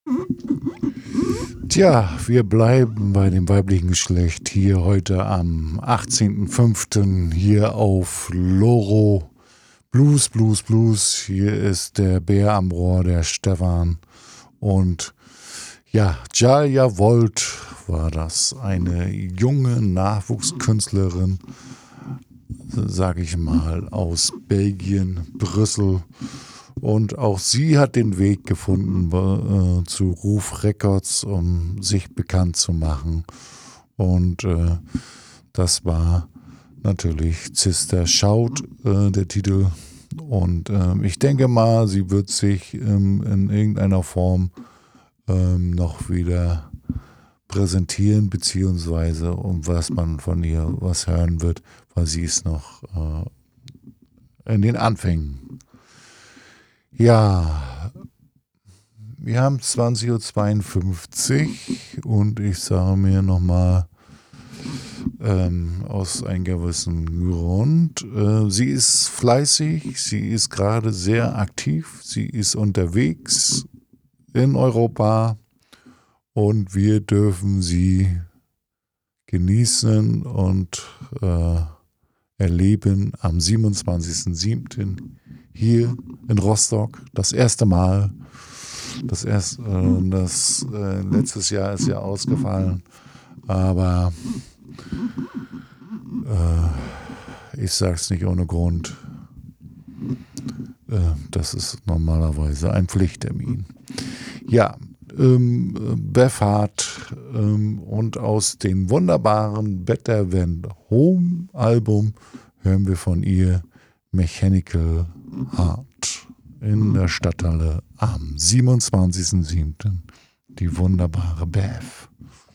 Tja, wir bleiben bei dem weiblichen Geschlecht hier heute am 18.05. hier auf Loro Blues, Blues, Blues. Hier ist der Bär am Rohr, der Stefan. Und ja, Jalia Volt war das, eine junge Nachwuchskünstlerin, sage ich mal, aus Belgien, Brüssel. Und auch sie hat den Weg gefunden zu Ruf Records, um sich bekannt zu machen. Und das war natürlich Sister Shout, der Titel. Und ich denke mal, sie wird sich in irgendeiner Form noch wieder präsentieren, beziehungsweise was man von ihr was hören wird, weil sie ist noch in den Anfängen. Ja, wir haben 20.52 Uhr und ich sage mir nochmal aus einem gewissen Grund, sie ist fleißig, sie ist gerade sehr aktiv, sie ist unterwegs in Europa und wir dürfen sie genießen und erleben am 27.07. hier in Rostock. Das erste Mal. Letztes Jahr ist ja ausgefallen. Aber ich sage es nicht ohne Grund. Das ist normalerweise ein Pflichttermin. Ja, Beth Hart und aus dem wunderbaren Better Than Home Album hören wir von ihr Mechanical Heart in der Stadthalle am 27.07. Die wunderbare Beth.